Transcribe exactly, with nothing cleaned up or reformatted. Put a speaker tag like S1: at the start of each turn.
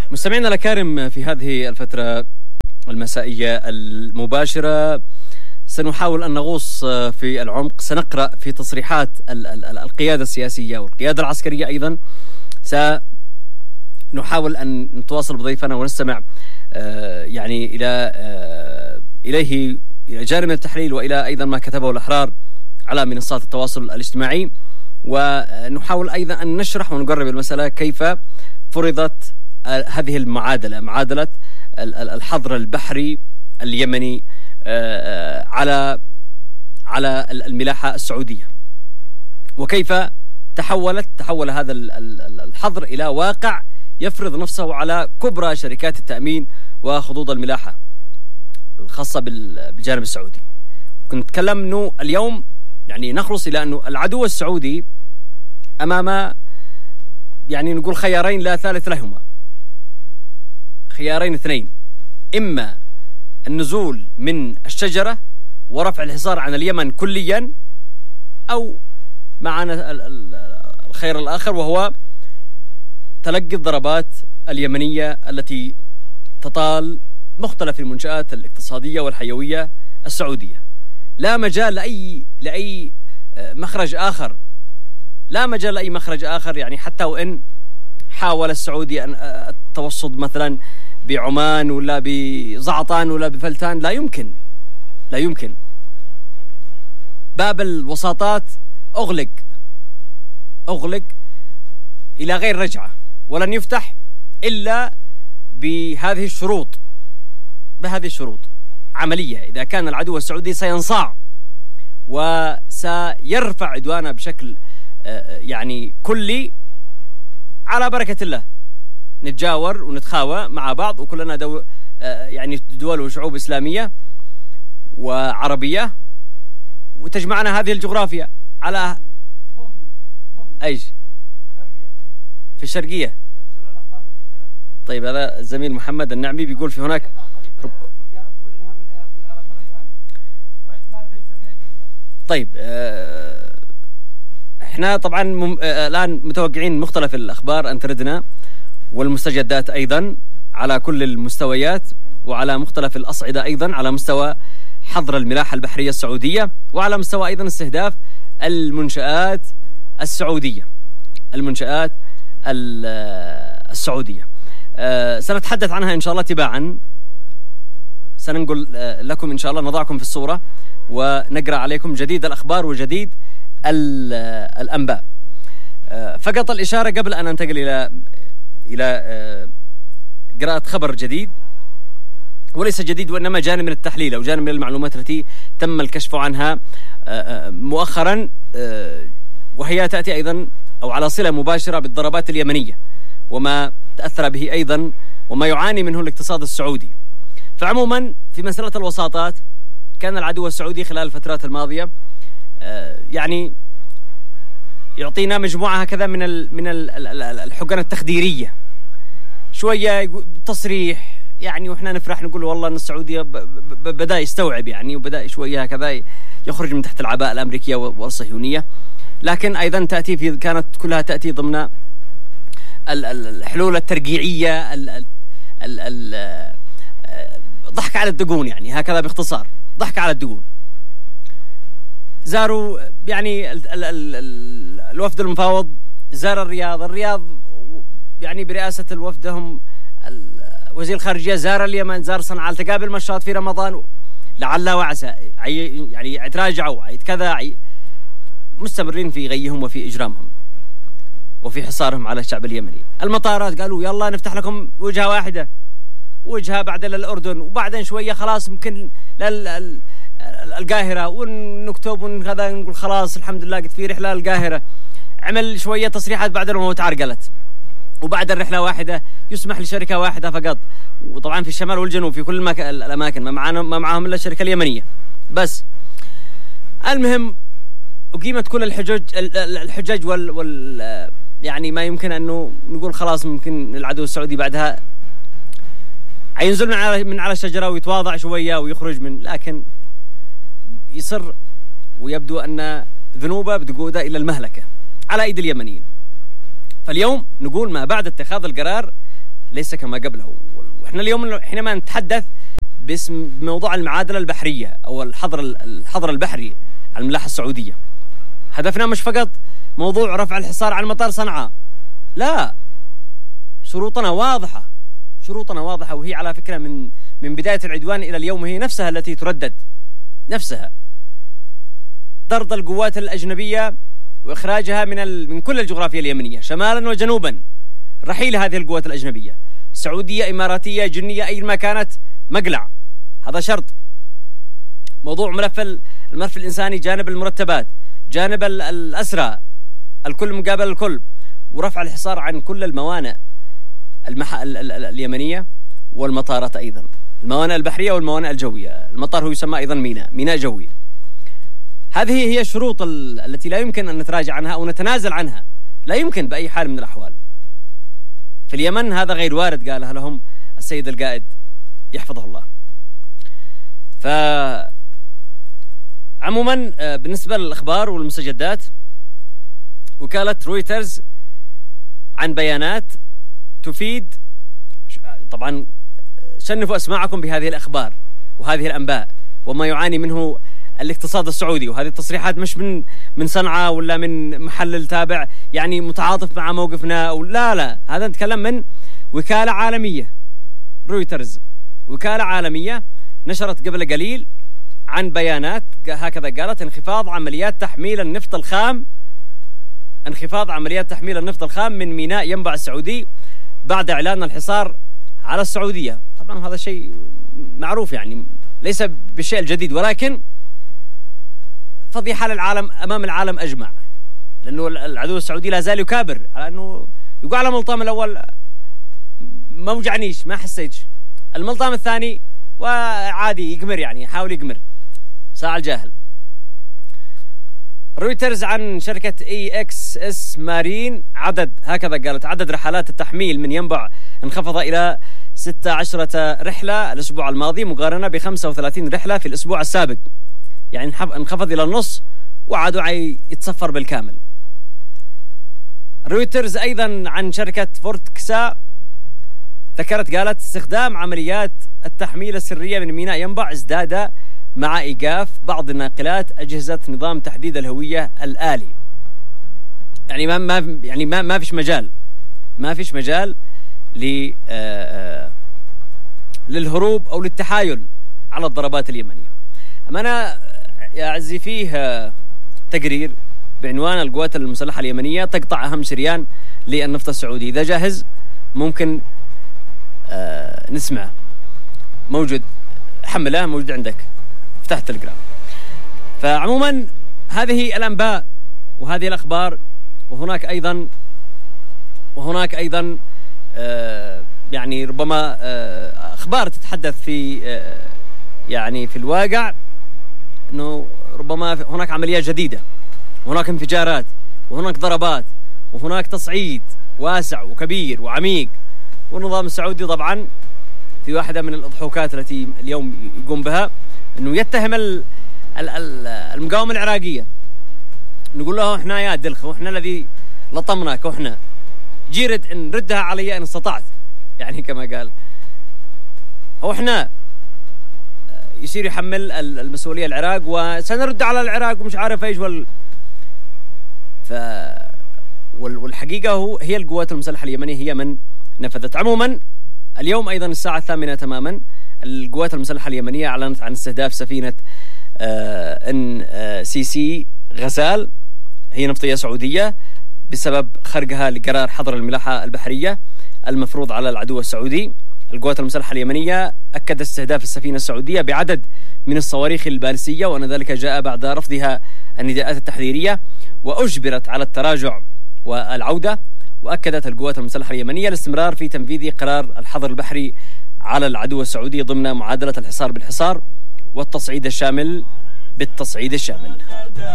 S1: مستمعينا الأكارم، في هذه الفترة المسائية المباشرة سنحاول أن نغوص في العمق. سنقرأ في تصريحات القيادة السياسية والقيادة العسكرية أيضا. سنحاول أن نتواصل بضيفنا ونستمع يعني إلى إليه إلى جانب التحليل وإلى أيضا ما كتبه الأحرار على منصات التواصل الاجتماعي، ونحاول أيضا أن نشرح ونقرب المسألة كيف فرضت هذه المعادلة، معادلة الحظر البحري اليمني على على الملاحة السعودية، وكيف تحولت تحول هذا الحظر إلى واقع يفرض نفسه على كبرى شركات التأمين وخطوط الملاحة الخاصة بالجانب السعودي. كنت نتكلم أنه اليوم يعني نخلص إلى أنه العدو السعودي أمام يعني نقول خيارين لا ثالث لهما، خيارين اثنين: إما النزول من الشجرة ورفع الحصار عن اليمن كليا، أو معنا الخيار الآخر وهو تلقي الضربات اليمنية التي تطال مختلف المنشآت الاقتصادية والحيوية السعودية. لا مجال لأي لأي مخرج آخر، لا مجال لأي مخرج آخر، يعني حتى وإن حاول السعودي أن التوصد مثلا بعمان ولا بزعطان ولا بفلتان، لا يمكن لا يمكن. باب الوساطات أغلق أغلق إلى غير رجعة، ولن يفتح إلا بهذه الشروط بهذه الشروط عملية. إذا كان العدو السعودي سينصاع وسيرفع عدوانه بشكل يعني كلي، على بركة الله نتجاور ونتخاوى مع بعض، وكلنا دول يعني دول وشعوب إسلامية وعربية، وتجمعنا هذه الجغرافيا على أيش في الشرقية. طيب، هذا الزميل محمد النعمي بيقول في هناك طيب اه احنا طبعا مم... اه الآن متوقعين مختلف الأخبار أن تردنا والمستجدات أيضا على كل المستويات وعلى مختلف الأصعدة، أيضا على مستوى حظر الملاحة البحرية السعودية، وعلى مستوى أيضا استهداف المنشآت السعودية المنشآت السعودية. أه سنتحدث عنها إن شاء الله تباعا. سننقل لكم إن شاء الله، نضعكم في الصورة ونقرأ عليكم جديد الأخبار وجديد الأنباء. أه فقط الإشارة قبل أن أنتقل إلى إلى أه قراءة خبر جديد، وليس جديد وإنما جانب من التحليل أو جانب من المعلومات التي تم الكشف عنها أه مؤخرا، أه وهي تأتي أيضا أو على صلة مباشرة بالضربات اليمنية وما تأثر به أيضا وما يعاني منه الاقتصاد السعودي. فعموما في مسألة الوساطات، كان العدو السعودي خلال الفترات الماضية يعني يعطينا مجموعة هكذا من من الحقن التخديرية، شوية تصريح يعني وإحنا نفرح نقول والله أن السعودية بدأ يستوعب يعني، وبدأ شوية هكذا يخرج من تحت العباءة الأمريكية والصهيونية، لكن أيضا تأتي في كانت كلها تأتي ضمن الحلول الترقيعية، ضحك على الدقون يعني، هكذا باختصار ضحك على الدقون. زاروا يعني ال ال ال الوفد المفاوض زار الرياض الرياض يعني برئاسة الوفد هم وزير الخارجية زار اليمن، زار صنعاء، التقى بالمشاط في رمضان، لعل وعسى يعني يتراجعوا كذا، مستمرين في غيهم وفي إجرامهم وفي حصارهم على الشعب اليمني. المطارات قالوا يلا نفتح لكم وجهة واحدة، وجهة بعدين للأردن، وبعدين شوية خلاص ممكن للقاهرة، ونكتب وكذا نقول خلاص الحمد لله قد في رحلة للقاهرة. عمل شوية تصريحات بعد ما تعرقلت، وبعد الرحلة واحدة يسمح لشركة واحدة فقط، وطبعا في الشمال والجنوب في كل الأماكن ما معنا ما معهم إلا الشركة اليمنية بس. المهم أقيمت كل الحجج الحجج وال, وال يعني ما يمكن أنه نقول خلاص ممكن العدو السعودي بعدها ينزل من على من على الشجرة ويتواضع شوية ويخرج من، لكن يصر ويبدو أن ذنوبه بتقوده إلى المهلكة على أيدي اليمنيين. فاليوم نقول ما بعد اتخاذ القرار ليس كما قبله. وإحنا اليوم حينما نتحدث باسم موضوع المعادلة البحرية أو الحظر الحظر البحري على الملاحة السعودية، هدفنا مش فقط موضوع رفع الحصار عن مطار صنعاء، لا، شروطنا واضحة، شروطنا واضحة، وهي على فكرة من من بداية العدوان إلى اليوم هي نفسها التي تردد، نفسها طرد القوات الأجنبية وإخراجها من ال... من كل الجغرافيا اليمنية شمالا وجنوبا، رحيل هذه القوات الأجنبية سعودية إماراتية جنية أي ما كانت، مقلع، هذا شرط. موضوع ملف الملف الإنساني جانب المرتبات، جانب الأسرى، الكل مقابل الكل، ورفع الحصار عن كل الموانئ المح... ال... ال... ال... اليمنية والمطارات أيضا، الموانئ البحرية والموانئ الجوية. المطار هو يسمى أيضا ميناء ميناء جوي. هذه هي الشروط ال... التي لا يمكن أن نتراجع عنها أو نتنازل عنها، لا يمكن بأي حال من الأحوال. في اليمن هذا غير وارد، قالها لهم السيد القائد يحفظه الله. ف عموما بالنسبة للأخبار والمستجدات، وكالة رويترز عن بيانات تفيد، طبعا شنفوا أسماعكم بهذه الأخبار وهذه الأنباء وما يعاني منه الاقتصاد السعودي، وهذه التصريحات مش من من صنعاء ولا من محلل تابع يعني متعاطف مع موقفنا أو لا لا، هذا نتكلم من وكالة عالمية. رويترز وكالة عالمية نشرت قبل قليل عن بيانات هكذا قالت: انخفاض عمليات تحميل النفط الخام انخفاض عمليات تحميل النفط الخام من ميناء ينبع السعودي بعد إعلان الحصار على السعودية. طبعا هذا شيء معروف يعني ليس بالشيء الجديد، ولكن فضيحة للعالم أمام العالم أجمع، لأنه العدو السعودي لا زال يكابر على أنه يقول على الملطام الأول ما وجعنيش ما حسيتش، الملطام الثاني وعادي يقمر، يعني يحاول يقمر ساعة الجاهل. رويترز عن شركة اي اكس اس مارين عدد هكذا قالت: عدد رحلات التحميل من ينبع انخفض إلى ستة عشر رحلة الأسبوع الماضي مقارنة ب خمسة وثلاثين رحلة في الأسبوع السابق، يعني انخفض إلى النص وعادوا يتصفر بالكامل. رويترز أيضا عن شركة فورتكسا ذكرت قالت: استخدام عمليات التحميل السرية من ميناء ينبع ازداد مع إيقاف بعض الناقلات أجهزة نظام تحديد الهوية الآلي. يعني ما ما يعني ما ما فيش مجال ما فيش مجال ل للهروب أو للتحايل على الضربات اليمنية. أما أنا يا عزي فيه تقرير بعنوان القوات المسلحة اليمنية تقطع أهم شريان للنفط السعودي، إذا جاهز ممكن آه نسمع. موجود، حمله موجود عندك، افتح التليجرام. فعموما هذه الأنباء وهذه الأخبار، وهناك أيضا وهناك أيضا آه يعني ربما آه أخبار تتحدث في آه يعني في الواقع أنه ربما هناك عمليات جديدة، وهناك انفجارات، وهناك ضربات، وهناك تصعيد واسع وكبير وعميق. والنظام السعودي طبعا في واحدة من الأضحوكات التي اليوم يقوم بها أنه يتهم المقاومة العراقية، نقول له احنا يا دلخ واحنا الذي لطمناك واحنا جيرد ان ردها علي ان استطعت، يعني كما قال، او احنا يصير يحمل المسؤولية العراق وسنرد على العراق ومش عارف ايش وال ف والحقيقة هو هي القوات المسلحة اليمنية هي من نفذت. عموما اليوم أيضا الساعة الثامنة تماما القوات المسلحة اليمنية أعلنت عن استهداف سفينة آه ان آه سي سي غزال، هي نفطية سعودية، بسبب خرقها لقرار حظر الملاحة البحرية المفروض على العدو السعودي. القوات المسلحة اليمنية أكدت استهداف السفينة السعودية بعدد من الصواريخ البالستية، وأن ذلك جاء بعد رفضها النداءات التحذيرية وأجبرت على التراجع والعودة. وأكدت القوات المسلحة اليمنية الاستمرار في تنفيذ قرار الحظر البحري على العدو السعودي ضمن معادلة الحصار بالحصار والتصعيد الشامل بالتصعيد الشامل.